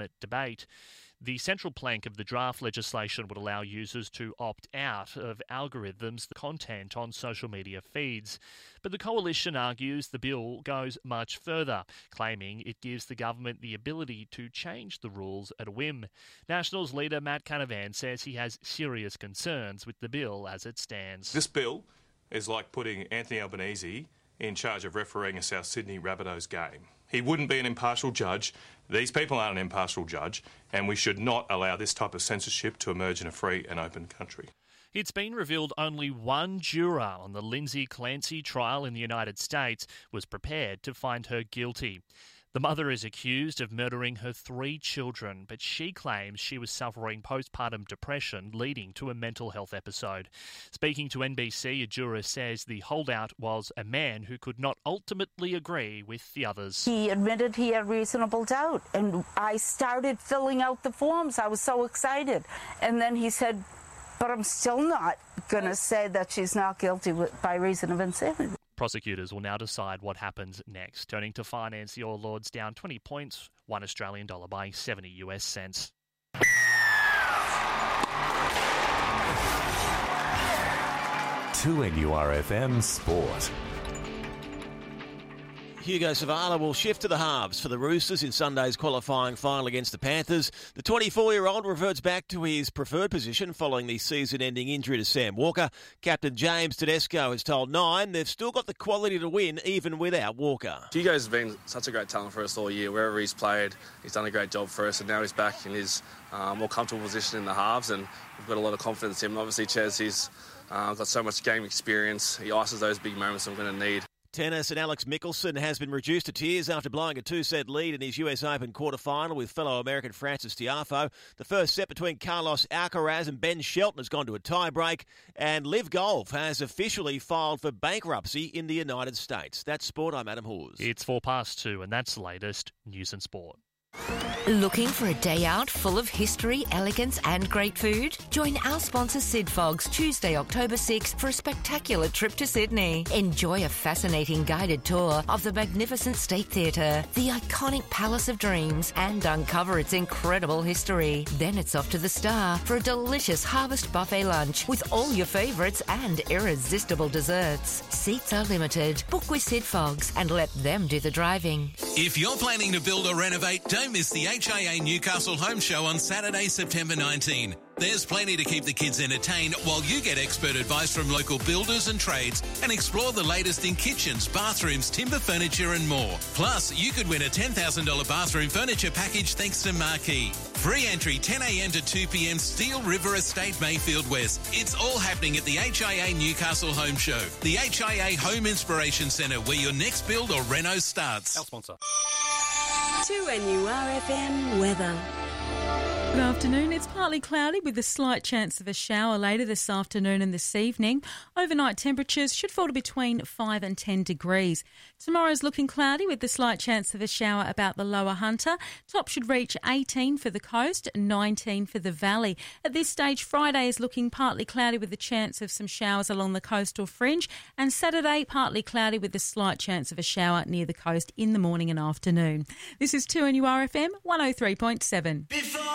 debate. The central plank of the draft legislation would allow users to opt out of algorithms, the content on social media feeds. But the coalition argues the bill goes much further, claiming it gives the government the ability to change the rules at a whim. Nationals leader Matt Canavan says he has serious concerns with the bill as it stands. This bill is like putting Anthony Albanese in charge of refereeing a South Sydney Rabbitohs game. He wouldn't be an impartial judge. These people aren't an impartial judge, and we should not allow this type of censorship to emerge in a free and open country. It's been revealed only one juror on the Lindsay Clancy trial in the United States was prepared to find her guilty. The mother is accused of murdering her 3 children, but she claims she was suffering postpartum depression leading to a mental health episode. Speaking to NBC, a juror says the holdout was a man who could not ultimately agree with the others. He admitted he had reasonable doubt, and I started filling out the forms. I was so excited. And then he said, but I'm still not going to say that she's not guilty by reason of insanity. Prosecutors will now decide what happens next. Turning to finance, the All Lords down 20 points, $1 Australian dollar by 70 US cents. 2NURFM Sport. Hugo Savala will shift to the halves for the Roosters in Sunday's qualifying final against the Panthers. The 24-year-old reverts back to his preferred position following the season-ending injury to Sam Walker. Captain James Tedesco has told Nine they've still got the quality to win even without Walker. Hugo's been such a great talent for us all year. Wherever he's played, he's done a great job for us, and now he's back in his more comfortable position in the halves, and we've got a lot of confidence in him. Obviously, Ches, he's got so much game experience. He ices those big moments I'm going to need. Tennis, and Alex Mickelson has been reduced to tears after blowing a 2-set lead in his US Open quarter-final with fellow American Francis Tiafoe. The first set between Carlos Alcaraz and Ben Shelton has gone to a tie-break, and Liv Golf has officially filed for bankruptcy in the United States. That's sport. I'm Adam Hawes. It's 2:04, and that's the latest news and sport. Looking for a day out full of history, elegance and great food? Join our sponsor Sid Fogg's Tuesday, October 6th for a spectacular trip to Sydney. Enjoy a fascinating guided tour of the magnificent State Theatre, the iconic Palace of Dreams, and uncover its incredible history. Then it's off to the Star for a delicious harvest buffet lunch with all your favourites and irresistible desserts. Seats are limited. Book with Sid Fogg's and let them do the driving. If you're planning to build or renovate, don't miss the HIA Newcastle Home Show on Saturday, September 19. There's plenty to keep the kids entertained while you get expert advice from local builders and trades and explore the latest in kitchens, bathrooms, timber furniture and more. Plus, you could win a $10,000 bathroom furniture package thanks to Marquee. Free entry 10 a.m. to 2 p.m. Steel River Estate, Mayfield West. It's all happening at the HIA Newcastle Home Show, the HIA Home Inspiration Centre, where your next build or reno starts. Our sponsor. 2NURFM weather. Good afternoon. It's partly cloudy with a slight chance of a shower later this afternoon and this evening. Overnight temperatures should fall to between 5 and 10 degrees. Tomorrow's looking cloudy with the slight chance of a shower about the lower Hunter. Top should reach 18 for the coast, 19 for the valley. At this stage, Friday is looking partly cloudy with the chance of some showers along the coastal fringe, and Saturday partly cloudy with a slight chance of a shower near the coast in the morning and afternoon. This is 2NURFM 103.7.